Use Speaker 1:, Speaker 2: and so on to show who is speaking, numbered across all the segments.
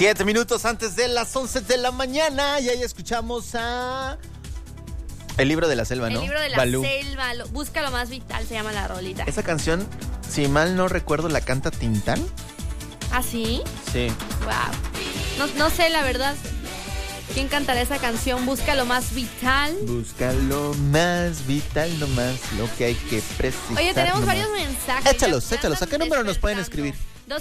Speaker 1: 7 minutos antes de las 11 de la mañana y ahí escuchamos a... El libro de la selva, ¿no?
Speaker 2: El libro de la selva, busca lo más vital, se llama la rolita.
Speaker 1: Esa canción, si mal no recuerdo, la canta Tintán.
Speaker 2: ¿Ah, sí?
Speaker 1: Sí.
Speaker 2: Wow. No sé, la verdad. ¿Quién cantará esa canción? Busca lo más vital.
Speaker 1: Busca lo más vital nomás, lo que hay que precisar.
Speaker 2: Oye, tenemos
Speaker 1: nomás.
Speaker 2: Varios mensajes.
Speaker 1: Échalos. ¿A qué número nos pueden escribir?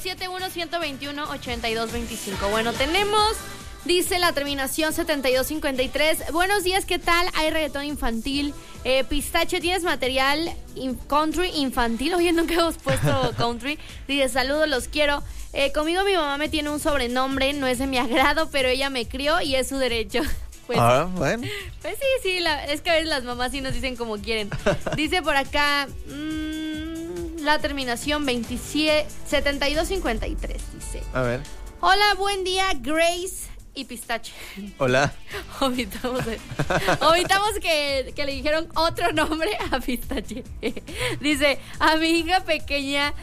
Speaker 2: 271-121-8225. Bueno, tenemos... Dice la terminación 7253. Buenos días, ¿qué tal? Hay reggaetón infantil. Pistache, ¿tienes material country infantil? Oye, nunca hemos puesto country. Dice, saludos, los quiero. Conmigo mi mamá me tiene un sobrenombre, no es de mi agrado, pero ella me crió y es su derecho. Pues,
Speaker 1: bueno.
Speaker 2: Pues sí, es que a veces las mamás sí nos dicen como quieren. Dice por acá, la terminación 7253, dice.
Speaker 1: A ver.
Speaker 2: Hola, buen día, Grace y Pistache.
Speaker 1: Hola.
Speaker 2: Omitamos que le dijeron otro nombre a Pistache. Dice, a mi hija pequeña,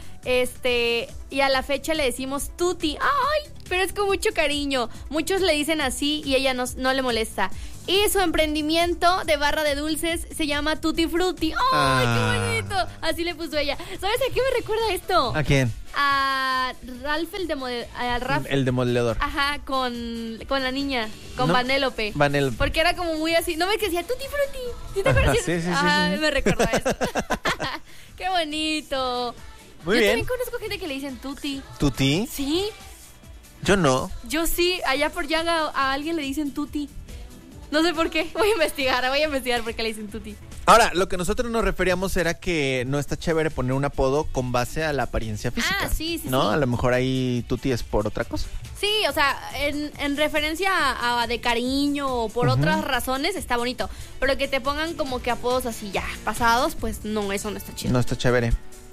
Speaker 2: y a la fecha le decimos Tuti. Ay, pero es con mucho cariño. Muchos le dicen así y ella no le molesta. Y su emprendimiento de barra de dulces se llama Tutti Frutti. ¡Ay, qué bonito! Así le puso ella. ¿Sabes a qué me recuerda esto?
Speaker 1: ¿A quién?
Speaker 2: A Ralph, el
Speaker 1: demoledor.
Speaker 2: Ajá, con la niña, con Vanellope. Porque era como muy así. ¿No ves que decía Tutti Frutti? ¿Sí te acuerdas?
Speaker 1: Sí.
Speaker 2: Me recuerda eso. ¡Qué bonito!
Speaker 1: Muy bien.
Speaker 2: Yo también conozco gente que le dicen Tutti.
Speaker 1: ¿Tutti?
Speaker 2: Sí.
Speaker 1: Yo no.
Speaker 2: Yo sí. Allá por Yaga a alguien le dicen Tutti. No sé por qué. Voy a investigar por qué le dicen Tutti.
Speaker 1: Ahora, lo que nosotros nos referíamos era que no está chévere poner un apodo con base a la apariencia física.
Speaker 2: Ah, sí.
Speaker 1: ¿No?
Speaker 2: Sí.
Speaker 1: A lo mejor ahí Tutti es por otra cosa.
Speaker 2: Sí, o sea, en referencia a de cariño o por otras razones está bonito. Pero que te pongan como que apodos así ya pasados, pues no, eso no está chido.
Speaker 1: No está chévere.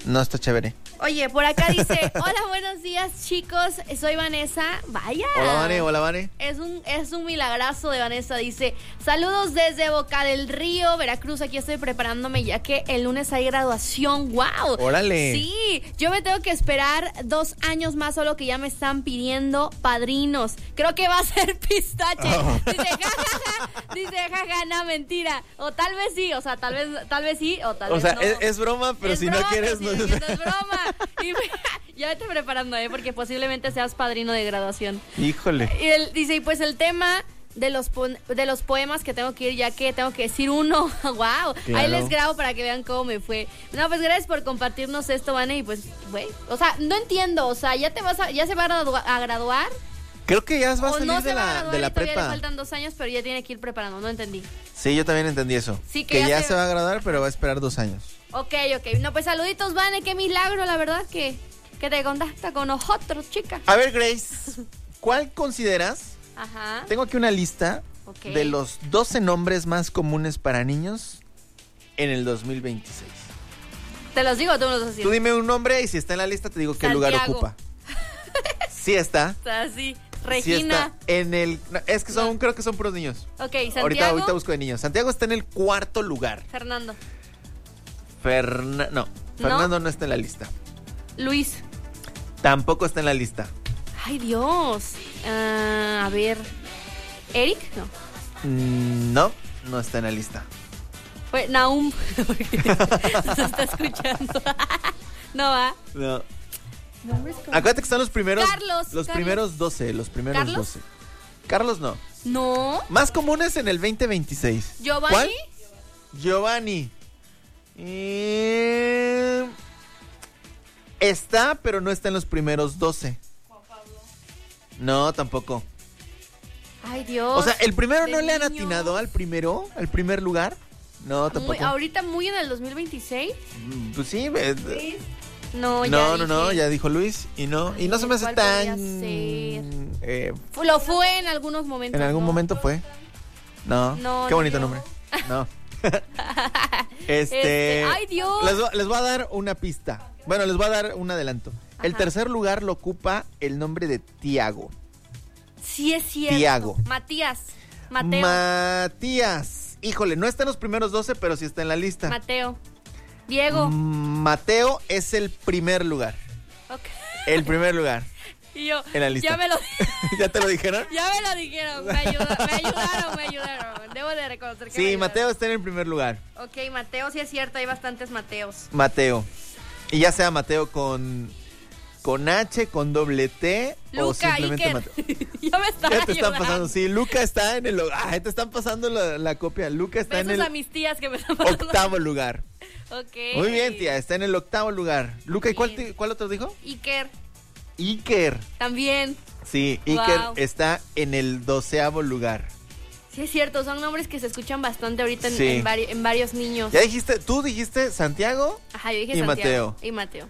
Speaker 2: Oye, por acá dice, hola, buenos días, chicos, soy Vanessa. Vaya.
Speaker 1: Hola, Vane.
Speaker 2: Es un milagrazo de Vanessa, dice, saludos desde Boca del Río, Veracruz, aquí estoy preparándome ya que el lunes hay graduación. ¡Wow!
Speaker 1: ¡Órale!
Speaker 2: Sí, yo me tengo que esperar 2 años más, solo que ya me están pidiendo padrinos. Creo que va a ser Pistache. Oh. Dice, jajaja, no, mentira. O tal vez sí, o sea, tal vez sí, o tal vez no.
Speaker 1: O sea, es broma, pero
Speaker 2: es
Speaker 1: si
Speaker 2: broma,
Speaker 1: no quieres...
Speaker 2: No es broma. Y ya estoy preparando, porque posiblemente seas padrino de graduación.
Speaker 1: Híjole.
Speaker 2: Y él dice, y pues el tema de los poemas que tengo que ir, ya que tengo que decir uno. ¡Wow! Claro. Ahí les grabo para que vean cómo me fue. No, pues gracias por compartirnos esto, Vane, y pues, güey, o sea, no entiendo, o sea, ya se va a graduar.
Speaker 1: Creo que ya va a salir de la prepa.
Speaker 2: Todavía le faltan 2 años, pero ya tiene que ir preparando, no entendí.
Speaker 1: Sí, yo también entendí eso.
Speaker 2: Sí,
Speaker 1: que ya se va a graduar, pero va a esperar 2 años.
Speaker 2: Ok. No, pues saluditos, Vane, qué milagro, la verdad, que te contacta con nosotros, chica.
Speaker 1: A ver, Grace, ¿cuál consideras?
Speaker 2: Ajá.
Speaker 1: Tengo aquí una lista de los 12 nombres más comunes para niños en el 2026.
Speaker 2: ¿Te los digo o tú me los vas a decir?
Speaker 1: Tú dime un nombre y si está en la lista te digo qué lugar ocupa. Sí está.
Speaker 2: Está así. Regina.
Speaker 1: Sí está en el... Es que creo que son puros niños.
Speaker 2: Ok, Santiago.
Speaker 1: Ahorita busco de niños. Santiago está en el 4º lugar.
Speaker 2: Fernando.
Speaker 1: Fernando no está en la lista.
Speaker 2: Luis.
Speaker 1: Tampoco está en la lista.
Speaker 2: Ay, Dios. A ver. ¿Eric?
Speaker 1: No está en la lista.
Speaker 2: Fue Nahum. Se está escuchando. No va.
Speaker 1: No. Acuérdate que están los primeros. Primeros 12. Los primeros
Speaker 2: ¿Carlos?
Speaker 1: 12. Carlos no.
Speaker 2: No.
Speaker 1: Más comunes en el 2026.
Speaker 2: ¿Giovanni?
Speaker 1: ¿Cuál? Giovanni. Está, pero no está en los primeros 12. Juan Pablo. No, tampoco.
Speaker 2: Ay, Dios.
Speaker 1: O sea, ¿el primero no le han atinado al primer lugar? No, tampoco.
Speaker 2: ¿Ahorita muy en el 2026?
Speaker 1: Pues sí.
Speaker 2: No,
Speaker 1: ya dijo Luis. Y no se me hace tan...
Speaker 2: Lo fue en algunos momentos.
Speaker 1: En algún momento fue. No, qué bonito nombre. No.
Speaker 2: Ay, Dios.
Speaker 1: Les voy a dar una pista. Bueno, les voy a dar un adelanto.
Speaker 2: Ajá.
Speaker 1: El tercer lugar lo ocupa el nombre de Tiago.
Speaker 2: Sí, es cierto.
Speaker 1: Tiago.
Speaker 2: Matías.
Speaker 1: Híjole, no está en los primeros 12, pero sí está en la lista.
Speaker 2: Mateo. Diego.
Speaker 1: Mateo es el primer lugar.
Speaker 2: Okay.
Speaker 1: El primer lugar.
Speaker 2: Y yo,
Speaker 1: En la lista.
Speaker 2: ya me lo
Speaker 1: ¿Ya te lo dijeron?
Speaker 2: Ya me lo dijeron, me ayudaron. Debo de reconocer que me
Speaker 1: Sí,
Speaker 2: ayudaron.
Speaker 1: Mateo está en el primer lugar.
Speaker 2: Ok, Mateo, sí es cierto, hay bastantes Mateos.
Speaker 1: Mateo. Y ya sea Mateo con H, con doble T o
Speaker 2: Luca,
Speaker 1: simplemente
Speaker 2: Iker.
Speaker 1: Mateo.
Speaker 2: Ya me están
Speaker 1: Ya te están
Speaker 2: ayudando.
Speaker 1: pasando. Sí, Luca está en el... Ay, te están pasando la copia. Luca está
Speaker 2: Besos
Speaker 1: en
Speaker 2: a
Speaker 1: el
Speaker 2: mis tías que me están pasando.
Speaker 1: octavo lugar.
Speaker 2: Ok.
Speaker 1: Muy bien, tía. Está en el octavo lugar. Luca, ¿y
Speaker 2: Bien.
Speaker 1: cuál otro dijo?
Speaker 2: Iker,
Speaker 1: Iker.
Speaker 2: también.
Speaker 1: Sí, Iker
Speaker 2: Wow.
Speaker 1: está en el 12º lugar.
Speaker 2: Sí, es cierto, son nombres que se escuchan bastante ahorita
Speaker 1: Sí.
Speaker 2: en varios niños.
Speaker 1: Ya dijiste, tú dijiste Santiago.
Speaker 2: Ajá, yo dije
Speaker 1: Y
Speaker 2: Santiago.
Speaker 1: Mateo.
Speaker 2: Y Mateo.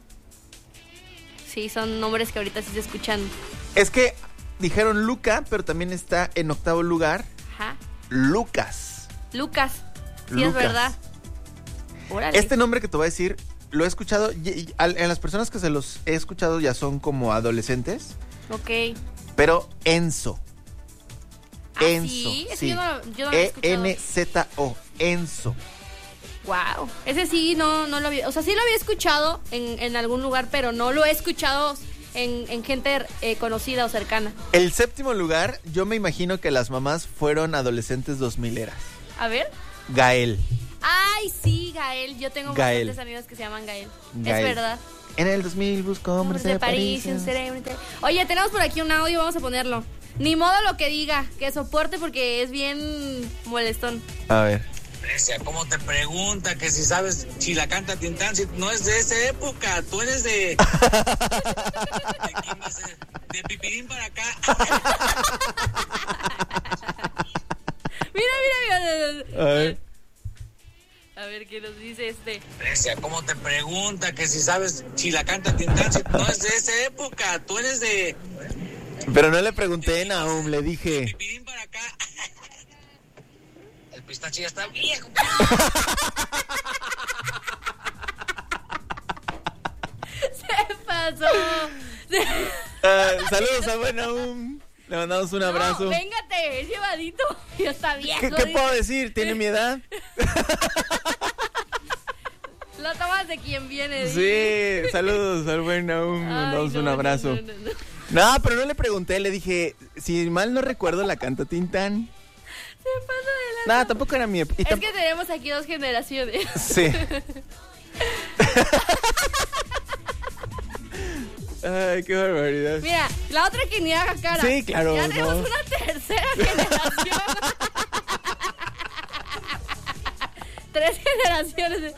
Speaker 2: Sí, son nombres que ahorita sí se escuchan.
Speaker 1: Es que dijeron Luca, pero también está en octavo lugar
Speaker 2: Ajá.
Speaker 1: Lucas.
Speaker 2: Lucas. Sí,
Speaker 1: Lucas.
Speaker 2: es verdad. Órale.
Speaker 1: Este nombre que te voy a decir, lo he escuchado, en las personas que se los he escuchado ya son como adolescentes,
Speaker 2: Ok.
Speaker 1: pero Enzo.
Speaker 2: ¿Ah,
Speaker 1: Enzo.
Speaker 2: sí? Ese
Speaker 1: Sí.
Speaker 2: yo no lo había escuchado.
Speaker 1: ENZO. Enzo.
Speaker 2: Wow. Ese sí no lo había. O sea, sí lo había escuchado en algún lugar, pero no lo he escuchado en gente conocida o cercana.
Speaker 1: El 7º lugar, yo me imagino que las mamás fueron adolescentes 2000eras.
Speaker 2: A ver.
Speaker 1: Gael.
Speaker 2: Ay, sí, Gael. Yo tengo
Speaker 1: Gael.
Speaker 2: bastantes amigos que se llaman Gael.
Speaker 1: Gael.
Speaker 2: Es verdad.
Speaker 1: En el 2000 busco hombres de París.
Speaker 2: un cerebro. Oye, tenemos por aquí un audio, vamos a ponerlo. Ni modo lo que diga, que soporte porque es bien molestón.
Speaker 1: A ver.
Speaker 3: ¿Cómo te pregunta que si sabes si la canta Tintán? Si no es de esa época, tú eres de... ¿De quién va a ser? De Pipirín para acá.
Speaker 2: Mira.
Speaker 1: A ver.
Speaker 2: A ver qué nos dice este.
Speaker 3: ¿Cómo te pregunta que si sabes si la canta Tintán? Si no es de esa época, tú eres de...
Speaker 1: Pero no le pregunté, Nahum, le dije.
Speaker 3: Pipirín para acá. El pistache ya está viejo.
Speaker 2: Se pasó.
Speaker 1: Saludos a buen Nahum. Le mandamos un abrazo.
Speaker 2: No, véngate, es llevadito. Ya está viejo.
Speaker 1: ¿Qué puedo decir? ¿Tiene mi edad?
Speaker 2: Lo tomas de quien viene.
Speaker 1: Sí, saludos al buen Nahum. Le mandamos un abrazo. No, pero no le pregunté, le dije, si mal no recuerdo, la canta Tintán.
Speaker 2: Se pasa de la...
Speaker 1: Nada, tampoco era mi...
Speaker 2: Es que tenemos aquí dos generaciones.
Speaker 1: Sí. Ay, qué barbaridad.
Speaker 2: Mira, la otra que ni haga cara.
Speaker 1: Sí, claro,
Speaker 2: Ya tenemos
Speaker 1: no.
Speaker 2: una tercera generación. 3 generaciones.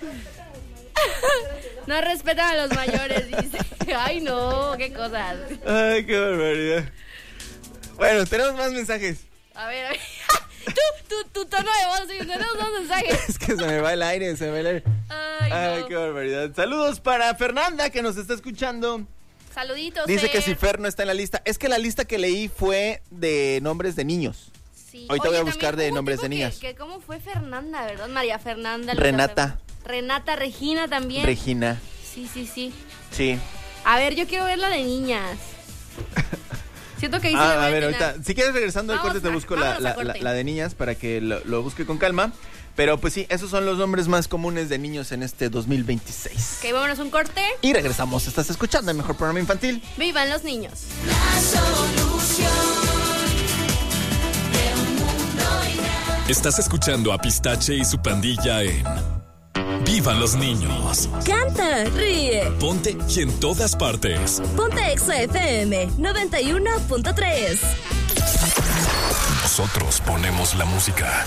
Speaker 2: No respetan a los mayores, dice. Ay, no, qué cosas.
Speaker 1: Ay, qué barbaridad. Bueno, tenemos más mensajes.
Speaker 2: A ver. Tu tono de voz, sí, tenemos dos mensajes.
Speaker 1: Es que se me va el aire, Ay,
Speaker 2: No.
Speaker 1: qué barbaridad. Saludos para Fernanda, que nos está escuchando.
Speaker 2: Saluditos.
Speaker 1: Dice que si
Speaker 2: Fer.
Speaker 1: Fer no está en la lista. Es que la lista que leí fue de nombres de niños.
Speaker 2: Sí.
Speaker 1: Ahorita voy a
Speaker 2: también
Speaker 1: buscar de
Speaker 2: hubo
Speaker 1: nombres
Speaker 2: tipo
Speaker 1: de niñas.
Speaker 2: ¿Cómo fue Fernanda, verdad? María Fernanda. Luisa
Speaker 1: Renata.
Speaker 2: Renata, Regina también.
Speaker 1: Regina.
Speaker 2: Sí.
Speaker 1: Sí.
Speaker 2: A ver, yo quiero ver la de niñas. Siento que ahí sí le voy
Speaker 1: A ver,
Speaker 2: atinar.
Speaker 1: ahorita. Si quieres regresando al
Speaker 2: Vamos
Speaker 1: corte, te
Speaker 2: a-
Speaker 1: busco
Speaker 2: vámonos a corte.
Speaker 1: la de niñas para que lo busque con calma. Pero pues sí, esos son los nombres más comunes de niños en este 2026.
Speaker 2: Ok, vámonos un corte.
Speaker 1: Y regresamos. Estás escuchando el mejor programa infantil.
Speaker 2: ¡Vivan los niños!
Speaker 4: Estás escuchando a Pistache y su pandilla en ¡Vivan los niños!
Speaker 5: Canta, ríe,
Speaker 4: Ponte y en todas partes.
Speaker 5: ponte Exa FM 91.3.
Speaker 4: Nosotros ponemos la música.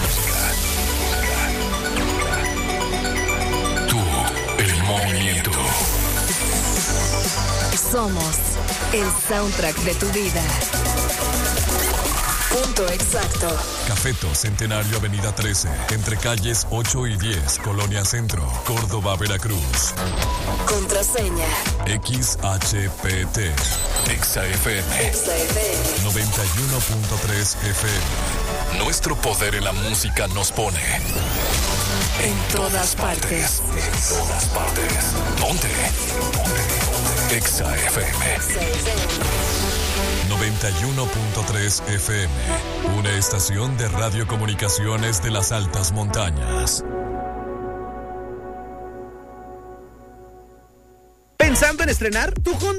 Speaker 4: Tú, el movimiento.
Speaker 5: Somos el soundtrack de tu vida. Punto exacto.
Speaker 4: Cafeto Centenario Avenida 13, entre calles 8 y 10, Colonia Centro, Córdoba, Veracruz.
Speaker 5: Contraseña.
Speaker 4: XHPT. Exa FM.
Speaker 5: Exa FM.
Speaker 4: 91.3 FM. Nuestro poder en la música nos pone
Speaker 5: En todas partes.
Speaker 4: En todas partes. Ponte. Exa FM.
Speaker 5: Exa FM.
Speaker 4: 91.3 FM. Una estación de radiocomunicaciones de las altas montañas.
Speaker 6: ¿Pensando en estrenar? Tu Honda